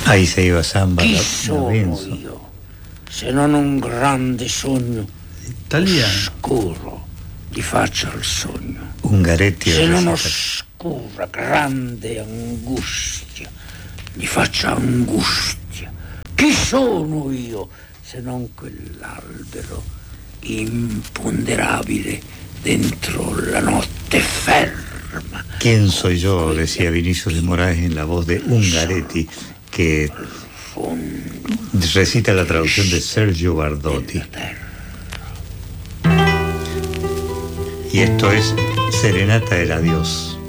Ahí se iba Samba. Chi sono io, se non un grande sogno oscuro di faccia al sogno? Ungaretti. Se non oscura, grande angustia, di faccia angustia. Chi sono io, se non quell'albero imponderabile dentro la notte ferma? ¿Quién soy yo?, decía Vinicius de Moraes en la voz de Ungaretti, que recita la traducción de Sergio Bardotti. Y esto es Serenata del Adiós.